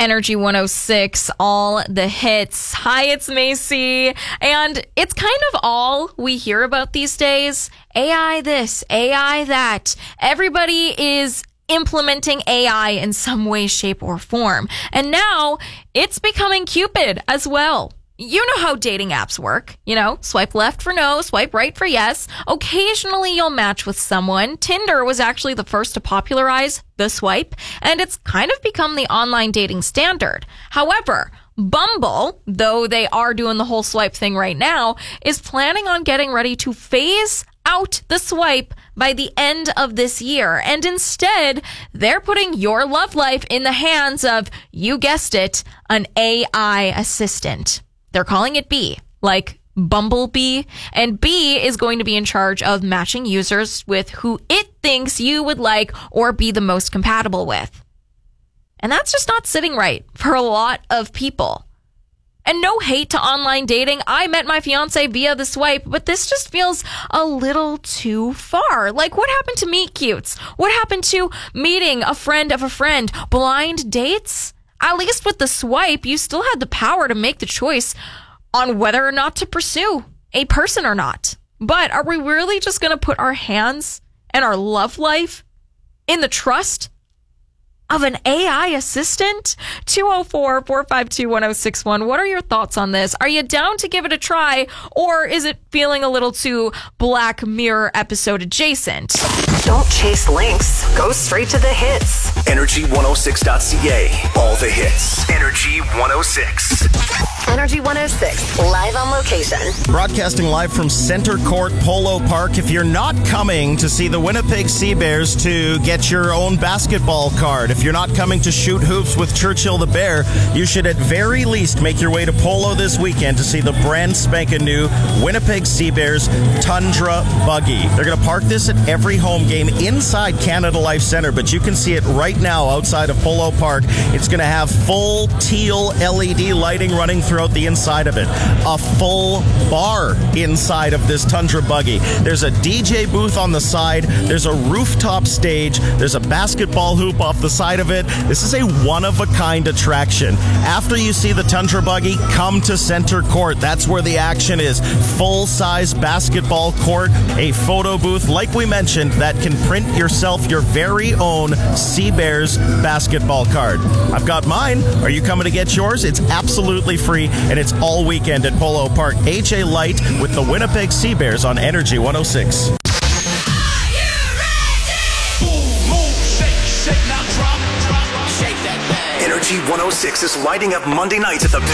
Energy 106, all the hits. Hi, it's Macy. And it's kind of all we hear about these days. AI this, AI that. Everybody is implementing AI in some way, shape, or form. And now it's becoming Cupid as well. You know how dating apps work. Swipe left for no, swipe right for yes. Occasionally you'll match with someone. Tinder was actually the first to popularize the swipe, and it's kind of become the online dating standard. However, Bumble, though they are doing the whole swipe thing right now, is planning on getting ready to phase out the swipe by the end of this year. And instead, they're putting your love life in the hands of, you guessed it, an AI assistant. They're calling it Bee, like Bumblebee. And Bee is going to be in charge of matching users with who it thinks you would like or be the most compatible with. And that's just not sitting right for a lot of people. And no hate to online dating. I met my fiance via the swipe, but this just feels a little too far. Like, what happened to meet cutes? What happened to meeting a friend of a friend? Blind dates? At least with the swipe, you still had the power to make the choice on whether or not to pursue a person or not. But are we really just going to put our hands and our love life in the trust of an AI assistant? 204-452-1061. What are your thoughts on this? Are you down to give it a try, or is it feeling a little too Black Mirror episode adjacent? Don't chase links. Go straight to the hits. Energy106.ca. All the hits. Energy 106. Energy 106. Live on location. Broadcasting live from Center Court Polo Park. If you're not coming to see the Winnipeg Sea Bears to get your own basketball card, if you're not coming to shoot hoops with Churchill the Bear, you should at very least make your way to Polo this weekend to see the brand spanking new Winnipeg Sea Bears Tundra Buggy. They're going to park this at every home game inside Canada Life Center, but you can see it right now outside of Polo Park. It's going to have full teal LED lighting running throughout the inside of it. A full bar inside of this Tundra Buggy. There's a DJ booth on the side. There's a rooftop stage. There's a basketball hoop off the side of it. This is a one-of-a-kind attraction. After you see the Tundra Buggy, come to Center Court. That's where the action is. Full-size basketball court, a photo booth, like we mentioned, that can print yourself your very own Sea Bears basketball card. I've got mine. Are you coming to get yours? It's absolutely free, and it's all weekend at Polo Park. HA Light with the Winnipeg Sea Bears on Energy 106. Energy 106 is lighting up Monday nights at the